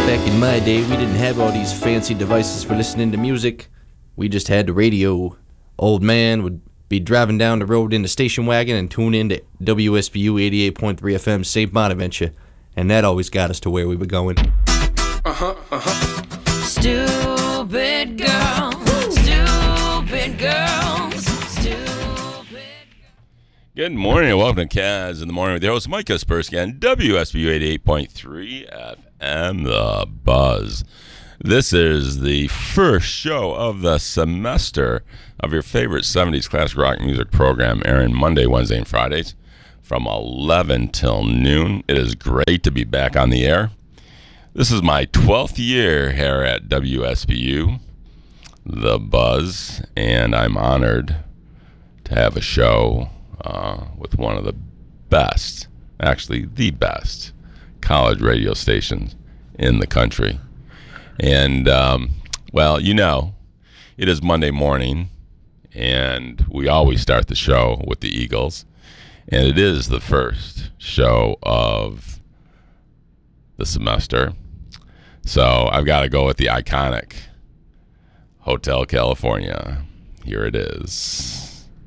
Back in my day, we didn't have all these fancy devices for listening to music. We just had the radio. Old man would be driving down the road in the station wagon and tune in to WSBU 88.3 FM St. Bonaventure. And that always got us to where we were going. Stupid girls, stupid girls, stupid. Good morning and welcome to Kaz in the Morning with your host Mike Kaspersky on WSBU 88.3 FM The Buzz. This is the first show of the semester of your favorite 70s classic rock music program, airing Monday, Wednesday, and Fridays from 11 till noon. It is great to be back on the air. This is my 12th year here at WSBU, The Buzz, and I'm honored to have a show with one of the best, actually the best, college radio stations in the country. And, well, you know, it is Monday morning, and we always start the show with the Eagles, and it is the first show of the semester. So I've got to go with the iconic Hotel California. Here it is.